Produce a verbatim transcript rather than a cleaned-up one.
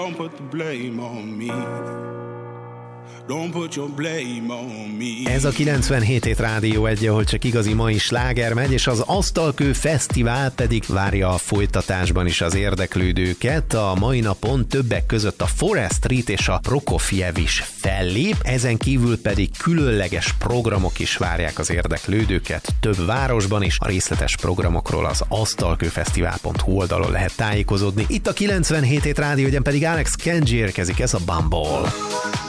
Don't put the blame on me. Don't put your blame on me. Ez a kilencvenhét hét Rádió egy, ahol csak igazi mai sláger megy, és az Asztalkő Fesztivál pedig várja a folytatásban is az érdeklődőket. A mai napon többek között a Forest Street és a Prokofjev is fellép, ezen kívül pedig különleges programok is várják az érdeklődőket több városban is. A részletes programokról az asztalkőfesztivál pont hu oldalon lehet tájékozódni. Itt a kilencvenhét hét Rádió, ugyan pedig Alex Kenji érkezik, ez a Bumble.